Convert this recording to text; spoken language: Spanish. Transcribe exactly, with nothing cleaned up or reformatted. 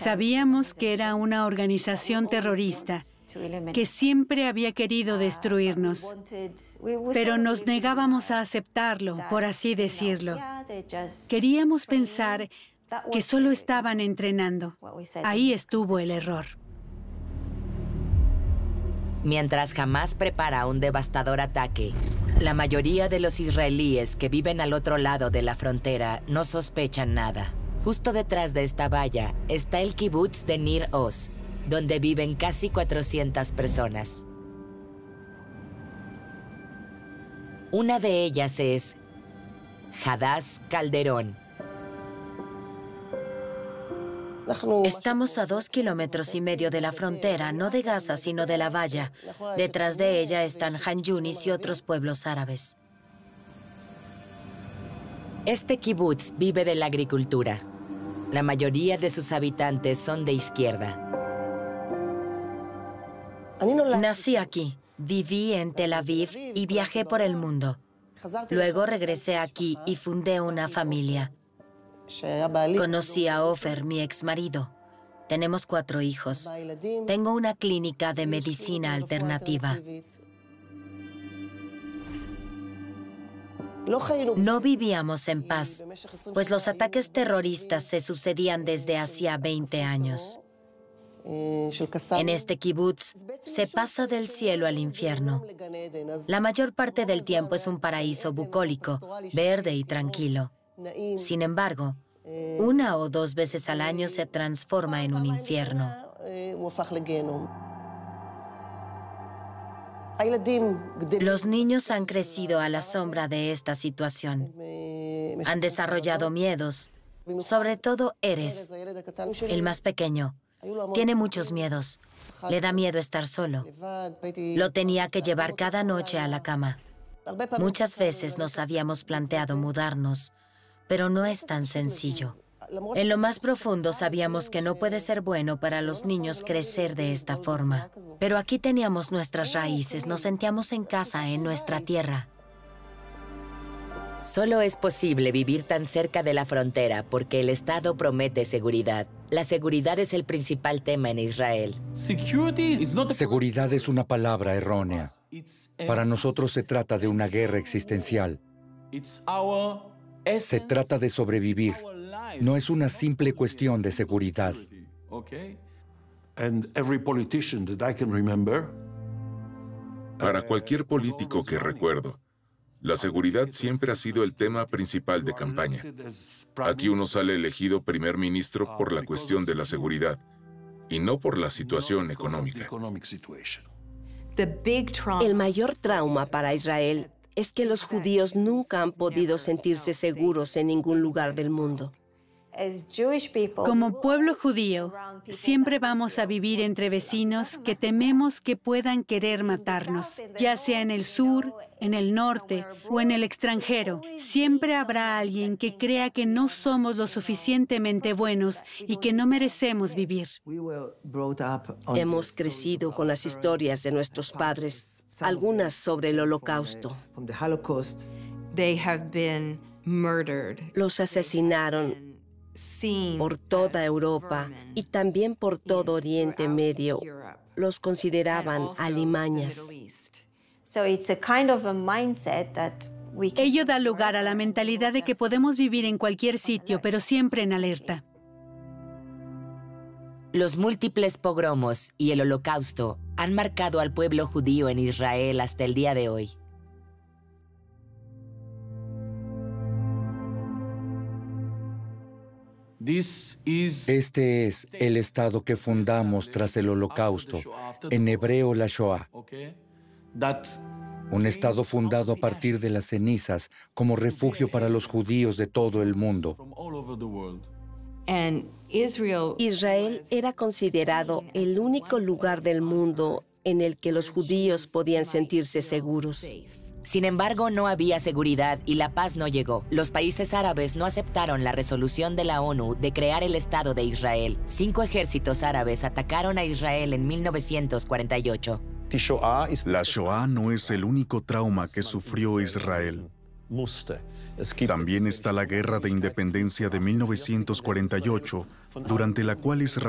Sabíamos que era una organización terrorista que siempre había querido destruirnos, pero nos negábamos a aceptarlo, por así decirlo. Queríamos pensar que solo estaban entrenando. Ahí estuvo el error. Mientras Hamás prepara un devastador ataque, la mayoría de los israelíes que viven al otro lado de la frontera no sospechan nada. Justo detrás de esta valla está el kibutz de Nir Oz, donde viven casi cuatrocientas personas. Una de ellas es Hadass Calderón. Estamos a dos kilómetros y medio de la frontera, no de Gaza, sino de la valla. Detrás de ella están Han Yunis y otros pueblos árabes. Este kibutz vive de la agricultura. La mayoría de sus habitantes son de izquierda. Nací aquí, viví en Tel Aviv y viajé por el mundo. Luego regresé aquí y fundé una familia. Conocí a Ofer, mi exmarido. Tenemos cuatro hijos. Tengo una clínica de medicina alternativa. No vivíamos en paz, pues los ataques terroristas se sucedían desde hacía veinte años. En este kibutz se pasa del cielo al infierno. La mayor parte del tiempo es un paraíso bucólico, verde y tranquilo. Sin embargo, una o dos veces al año se transforma en un infierno. Los niños han crecido a la sombra de esta situación. Han desarrollado miedos, sobre todo Erez, el más pequeño. Tiene muchos miedos. Le da miedo estar solo. Lo tenía que llevar cada noche a la cama. Muchas veces nos habíamos planteado mudarnos, pero no es tan sencillo. En lo más profundo sabíamos que no puede ser bueno para los niños crecer de esta forma. Pero aquí teníamos nuestras raíces, nos sentíamos en casa, en nuestra tierra. Solo es posible vivir tan cerca de la frontera porque el Estado promete seguridad. La seguridad es el principal tema en Israel. Seguridad es una palabra errónea. Para nosotros se trata de una guerra existencial. Se trata de sobrevivir. No es una simple cuestión de seguridad. Para cualquier político que recuerdo, la seguridad siempre ha sido el tema principal de campaña. Aquí uno sale elegido primer ministro por la cuestión de la seguridad y no por la situación económica. El mayor trauma para Israel es que los judíos nunca han podido sentirse seguros en ningún lugar del mundo. Como pueblo judío, siempre vamos a vivir entre vecinos que tememos que puedan querer matarnos, ya sea en el sur, en el norte o en el extranjero. Siempre habrá alguien que crea que no somos lo suficientemente buenos y que no merecemos vivir. Hemos crecido con las historias de nuestros padres, algunas sobre el Holocausto. Los asesinaron por toda Europa y también por todo Oriente Medio. Los consideraban alimañas. Ello da lugar a la mentalidad de que podemos vivir en cualquier sitio, pero siempre en alerta. Los múltiples pogromos y el Holocausto han marcado al pueblo judío en Israel hasta el día de hoy. Este es el Estado que fundamos tras el Holocausto, en hebreo la Shoah. Un Estado fundado a partir de las cenizas como refugio para los judíos de todo el mundo. Israel era considerado el único lugar del mundo en el que los judíos podían sentirse seguros. Sin embargo, no había seguridad y la paz no llegó. Los países árabes no aceptaron la resolución de la ONU de crear el Estado de Israel. Cinco ejércitos árabes atacaron a Israel en mil novecientos cuarenta y ocho. La Shoah no es el único trauma que sufrió Israel. También está la Guerra de Independencia de mil novecientos cuarenta y ocho, durante la cual Israel